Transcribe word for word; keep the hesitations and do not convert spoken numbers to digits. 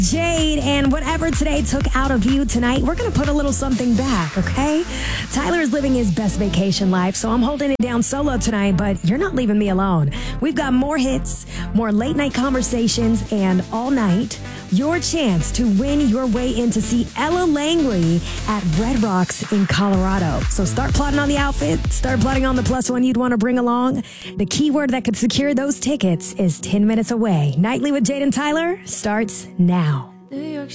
Jade, and whatever today took out of you tonight, we're going to put a little something back, okay? Tyler is living his best vacation life, so I'm holding it down solo tonight, but you're not leaving me alone. We've got more hits, more late night conversations, and all night, your chance to win your way in to see Ella Langley at Red Rocks in Colorado. So start plotting on the outfit, start plotting on the plus one you'd want to bring along. The keyword that could secure those tickets is ten minutes away. Nightly with Jade and Tyler starts now.